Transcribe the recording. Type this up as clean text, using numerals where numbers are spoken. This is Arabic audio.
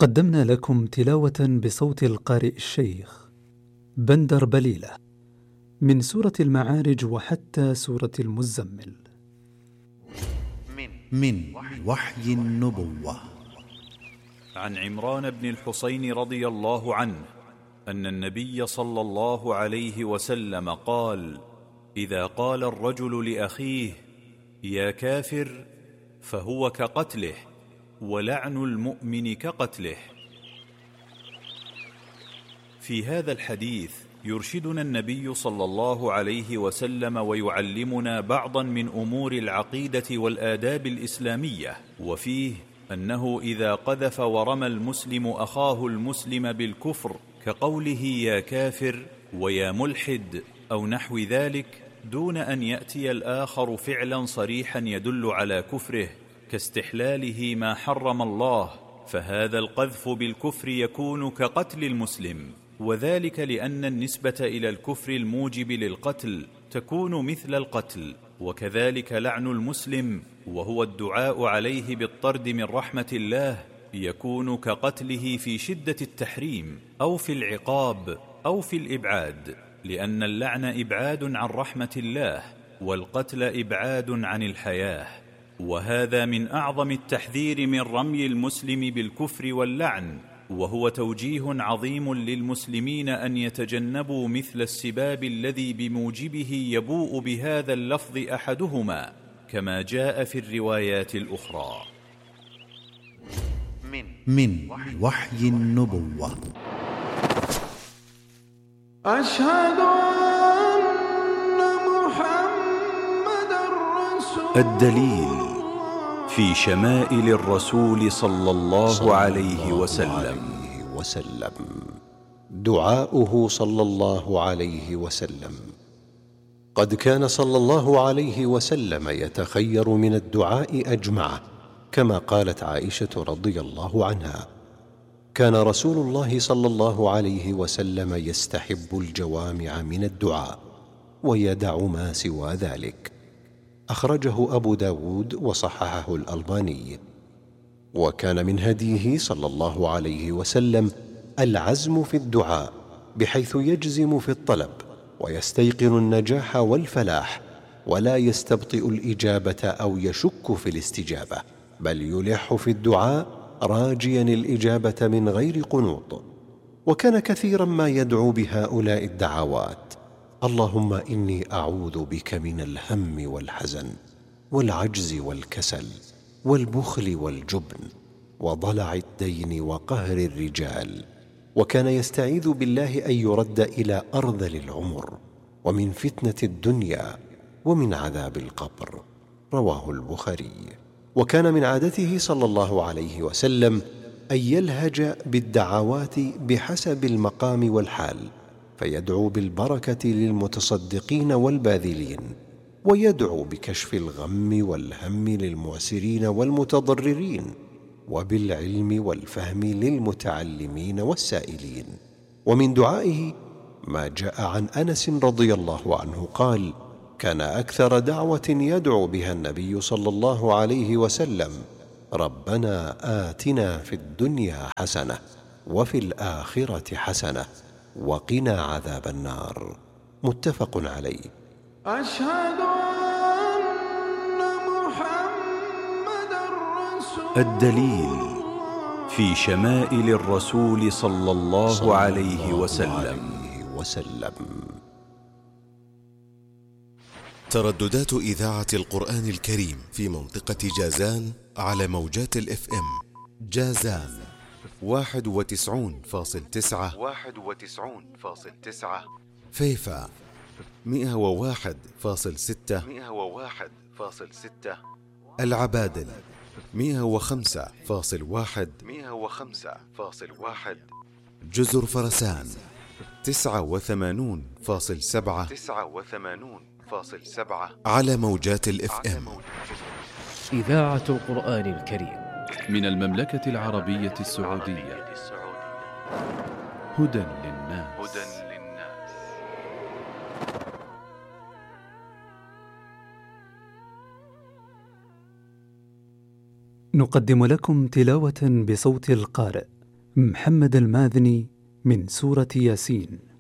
قدمنا لكم تلاوة بصوت القارئ الشيخ بندر بليلة من سورة المعارج وحتى سورة المزمل. من وحي النبوة. عن عمران بن الحصين رضي الله عنه أن النبي صلى الله عليه وسلم قال: إذا قال الرجل لأخيه يا كافر فهو كقتله، ولعن المؤمن كقتله. في هذا الحديث يرشدنا النبي صلى الله عليه وسلم ويعلمنا بعضا من أمور العقيدة والآداب الإسلامية، وفيه أنه إذا قذف ورمى المسلم أخاه المسلم بالكفر كقوله يا كافر ويا ملحد أو نحو ذلك، دون أن يأتي الآخر فعلا صريحا يدل على كفره كاستحلاله ما حرم الله، فهذا القذف بالكفر يكون كقتل المسلم، وذلك لأن النسبة إلى الكفر الموجب للقتل تكون مثل القتل. وكذلك لعن المسلم وهو الدعاء عليه بالطرد من رحمة الله يكون كقتله في شدة التحريم أو في العقاب أو في الإبعاد، لأن اللعن إبعاد عن رحمة الله والقتل إبعاد عن الحياة. وهذا من أعظم التحذير من رمي المسلم بالكفر واللعن، وهو توجيه عظيم للمسلمين أن يتجنبوا مثل السباب الذي بموجبه يبوء بهذا اللفظ أحدهما، كما جاء في الروايات الأخرى. من وحي النبوة. أشهد أن محمدًا رسول الدليل في شمائل الرسول صلى الله عليه وسلم. دعاؤه صلى الله عليه وسلم. قد كان صلى الله عليه وسلم يتخير من الدعاء أجمعه، كما قالت عائشة رضي الله عنها: كان رسول الله صلى الله عليه وسلم يستحب الجوامع من الدعاء ويدع ما سوى ذلك. أخرجه أبو داود وصححه الألباني. وكان من هديه صلى الله عليه وسلم العزم في الدعاء، بحيث يجزم في الطلب ويستيقن النجاح والفلاح، ولا يستبطئ الإجابة أو يشك في الاستجابة، بل يلح في الدعاء راجيا الإجابة من غير قنوط. وكان كثيرا ما يدعو بهؤلاء الدعوات: اللهم إني أعوذ بك من الهم والحزن والعجز والكسل والبخل والجبن وضلع الدين وقهر الرجال. وكان يستعيذ بالله أن يرد إلى أرذل العمر، ومن فتنة الدنيا، ومن عذاب القبر. رواه البخاري. وكان من عادته صلى الله عليه وسلم أن يلهج بالدعوات بحسب المقام والحال، فيدعو بالبركة للمتصدقين والباذلين، ويدعو بكشف الغم والهم للمعسرين والمتضررين، وبالعلم والفهم للمتعلمين والسائلين. ومن دعائه ما جاء عن أنس رضي الله عنه قال: كان أكثر دعوة يدعو بها النبي صلى الله عليه وسلم: ربنا آتنا في الدنيا حسنة وفي الآخرة حسنة وقنا عذاب النار. متفق عليه. أشهد أن محمدًا رسول الدليل في شمائل الرسول صلى الله عليه وسلم. ترددات إذاعة القرآن الكريم في منطقة جازان على موجات الFM: جازان 91.9، فيفا 101.6، العبادل 105.1، جزر فرسان 89.7 على موجات الFM. إذاعة القرآن الكريم من المملكة العربية السعودية. هدى للناس. نقدم لكم تلاوة بصوت القارئ محمد الماذني من سورة ياسين.